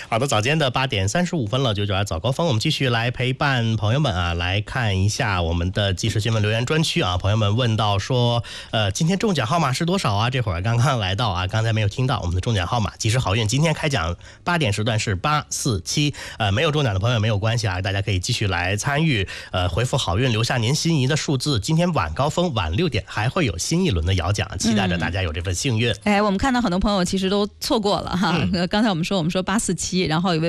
好的，早间的8点35分了，992早高峰，我们继续来陪伴朋友们啊，来看一下我们的即时新闻留言专区啊。朋友们问到说，今天中奖号码是多少啊？这会儿刚刚来到啊，刚才没有听到我们的中奖号码。即时好运今天开奖8点时段是847，没有中奖的朋友没有关系啊，大家可以继续来参与，回复好运留下您心仪的数字。今天晚高峰晚6点还会有新一轮的摇奖，期待着大家有这份幸运。 我们看到很多朋友其实都错过了哈，刚才我们说847，然后有位